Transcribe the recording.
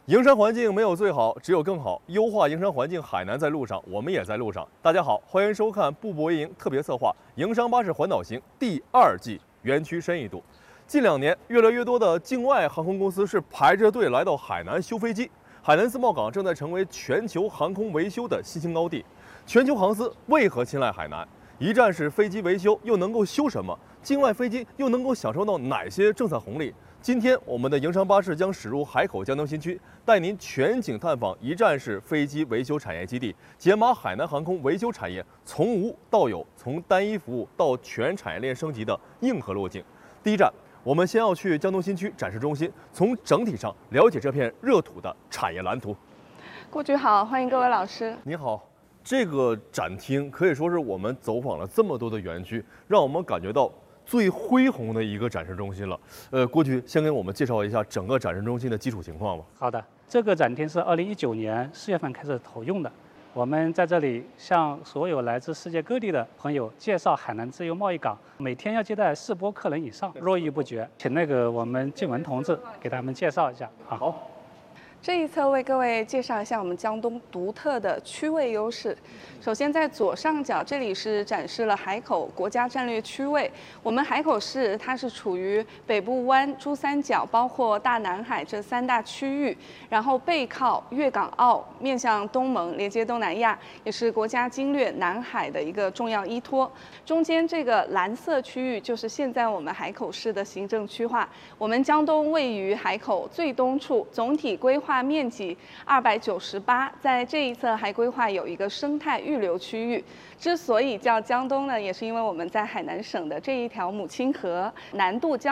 营商环境没有最好，只有更好。优化营商环境，海南在路上，我们也在路上。大家好，欢迎收看步步为营特别策划《营商巴士环岛行》第2季园区深一度。近2年，越来越多的境外航空公司是排着队来到海南修飞机。海南自贸港正在成为全球航空维修的新兴高地。全球航司为何青睐海南？一站式飞机维修又能够修什么？境外飞机又能够享受到哪些政策红利？今天，我们的营商巴士将驶入海口江东新区，带您全景探访一站式飞机维修产业基地，解码海南航空维修产业从无到有、从单一服务到全产业链升级的硬核路径。第一站，我们先要去江东新区展示中心，从整体上了解这片热土的产业蓝图。 顾局好，欢迎各位老师。 你好。这个展厅可以说是我们走访了这么多的园区，让我们感觉到最恢宏的一个展示中心了。郭局先给我们介绍一下整个展示中心的基础情况吧。 好的，这个展厅是2019年4月份开始投用的。我们在这里向所有来自世界各地的朋友介绍海南自由贸易港，每天要接待4波客人以上，络绎不绝。请我们静文同志给他们介绍一下啊。 好。 这一侧为各位介绍一下我们江东独特的区位优势。首先，在左上角这里是展示了海口国家战略区位。我们海口市它是处于北部湾、珠三角，包括大南海这3大区域，然后背靠粤港澳，面向东盟，连接东南亚，也是国家经略南海的一个重要依托。中间这个蓝色区域就是现在我们海口市的行政区划。我们江东位于海口最东处，总体规划面积298，在这一侧还规划有一个生态预留区域。之所以叫江东呢，也是因为我们在海南省的这一条母亲河南渡江。